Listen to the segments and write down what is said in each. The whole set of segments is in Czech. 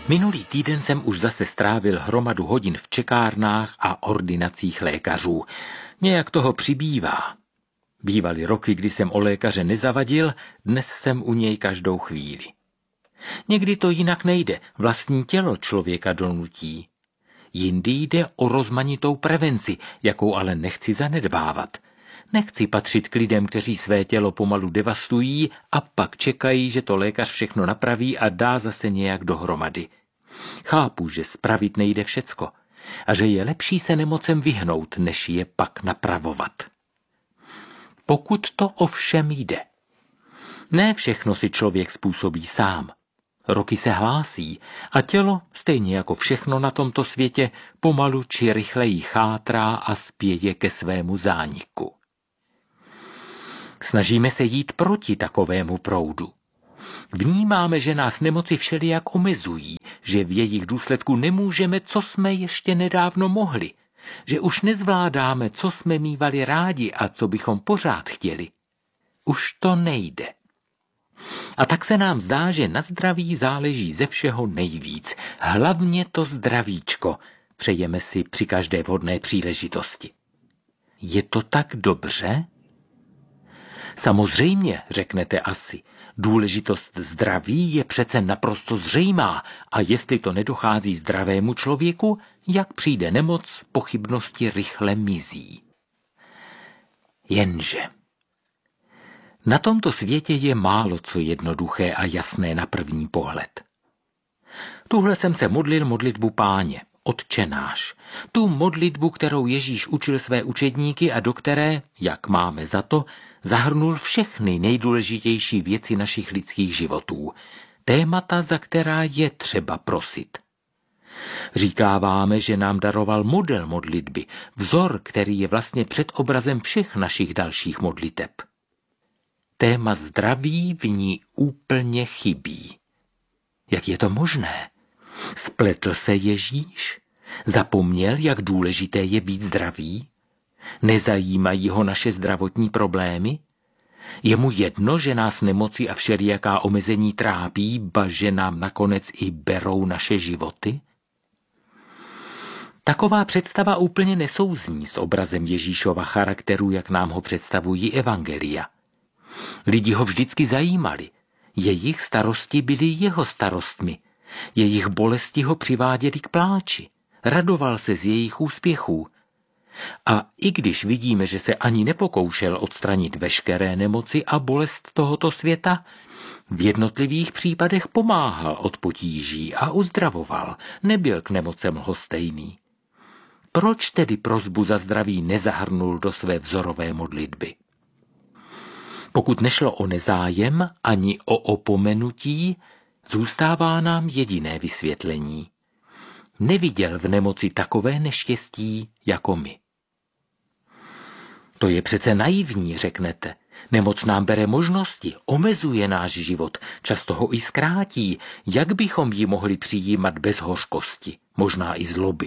Minulý týden jsem už zase strávil hromadu hodin v čekárnách a ordinacích lékařů. Nějak toho přibývá. Bývaly roky, kdy jsem o lékaře nezavadil, dnes jsem u něj každou chvíli. Někdy to jinak nejde, vlastní tělo člověka donutí. Jindy jde o rozmanitou prevenci, jakou ale nechci zanedbávat. Nechci patřit k lidem, kteří své tělo pomalu devastují a pak čekají, že to lékař všechno napraví a dá zase nějak dohromady. Chápu, že spravit nejde všecko a že je lepší se nemocem vyhnout, než je pak napravovat. Pokud to ovšem jde. Ne všechno si člověk způsobí sám. Roky se hlásí a tělo, stejně jako všechno na tomto světě, pomalu či rychleji chátrá a spěje ke svému zániku. Snažíme se jít proti takovému proudu. Vnímáme, že nás nemoci všelijak omezují, že v jejich důsledku nemůžeme, co jsme ještě nedávno mohli, že už nezvládáme, co jsme mívali rádi a co bychom pořád chtěli. Už to nejde. A tak se nám zdá, že na zdraví záleží ze všeho nejvíc. Hlavně to zdravíčko přejeme si při každé vhodné příležitosti. Je to tak dobře? Samozřejmě, řeknete asi, důležitost zdraví je přece naprosto zřejmá a jestli to nedochází zdravému člověku, jak přijde nemoc, pochybnosti rychle mizí. Jenže na tomto světě je málo co jednoduché a jasné na první pohled. Tuhle jsem se modlil modlitbu Páně, Otče náš, tu modlitbu, kterou Ježíš učil své učedníky a do které, jak máme za to, zahrnul všechny nejdůležitější věci našich lidských životů, témata, za která je třeba prosit. Říkáváme, že nám daroval model modlitby, vzor, který je vlastně předobrazem všech našich dalších modliteb. Téma zdraví v ní úplně chybí. Jak je to možné? Spletl se Ježíš? Zapomněl, jak důležité je být zdravý? Nezajímají ho naše zdravotní problémy? Je mu jedno, že nás nemoci a všelijaká omezení trápí, ba že nám nakonec i berou naše životy? Taková představa úplně nesouzní s obrazem Ježíšova charakteru, jak nám ho představují evangelia. Lidi ho vždycky zajímali. Jejich starosti byly jeho starostmi. Jejich bolesti ho přiváděly k pláči. Radoval se z jejich úspěchů. A i když vidíme, že se ani nepokoušel odstranit veškeré nemoci a bolest tohoto světa, v jednotlivých případech pomáhal od potíží a uzdravoval, nebyl k nemocem lhostejný. Proč tedy prosbu za zdraví nezahrnul do své vzorové modlitby? Pokud nešlo o nezájem ani o opomenutí, zůstává nám jediné vysvětlení. Neviděl v nemoci takové neštěstí jako my. To je přece naivní, řeknete. Nemoc nám bere možnosti, omezuje náš život, často ho i zkrátí. Jak bychom ji mohli přijímat bez hořkosti, možná i zloby?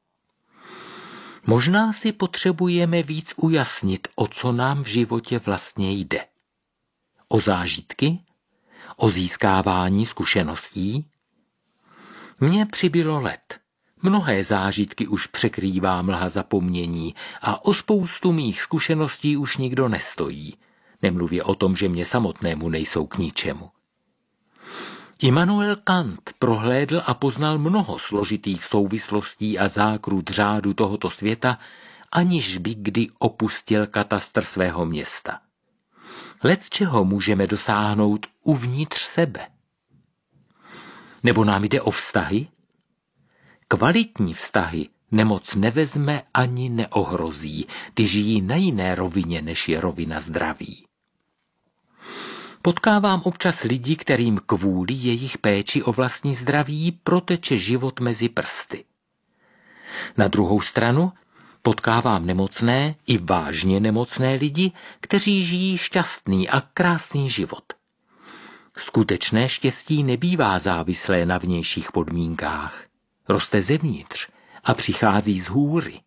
Možná si potřebujeme víc ujasnit, o co nám v životě vlastně jde. O zážitky? O získávání zkušeností? Mně přibylo let. Mnohé zážitky už překrývá mlha zapomnění a o spoustu mých zkušeností už nikdo nestojí. Nemluvě o tom, že mě samotnému nejsou k ničemu. Immanuel Kant prohlédl a poznal mnoho složitých souvislostí a zákrut řádu tohoto světa, aniž by kdy opustil katastr svého města. Lecčeho můžeme dosáhnout uvnitř sebe. Nebo nám jde o vztahy? Kvalitní vztahy nemoc nevezme ani neohrozí, ty žijí na jiné rovině, než je rovina zdraví. Potkávám občas lidi, kterým kvůli jejich péči o vlastní zdraví proteče život mezi prsty. Na druhou stranu potkávám nemocné i vážně nemocné lidi, kteří žijí šťastný a krásný život. Skutečné štěstí nebývá závislé na vnějších podmínkách. Roste zevnitř a přichází z hůry.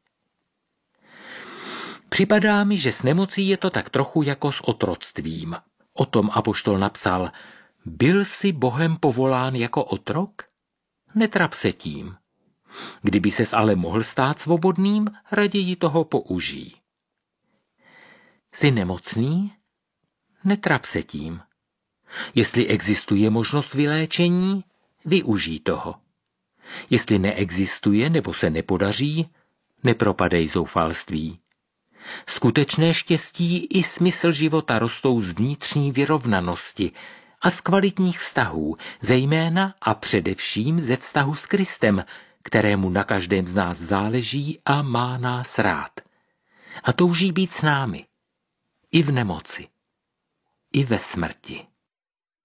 Připadá mi, že s nemocí je to tak trochu jako s otroctvím. O tom apoštol napsal: Byl jsi Bohem povolán jako otrok? Netrap se tím. Kdyby ses ale mohl stát svobodným, raději toho použij. Jsi nemocný? Netrap se tím. Jestli existuje možnost vyléčení, využij toho. Jestli neexistuje nebo se nepodaří, nepropadej zoufalství. Skutečné štěstí i smysl života rostou z vnitřní vyrovnanosti a z kvalitních vztahů, zejména a především ze vztahu s Kristem, kterému na každém z nás záleží a má nás rád. A touží být s námi. I v nemoci. I ve smrti.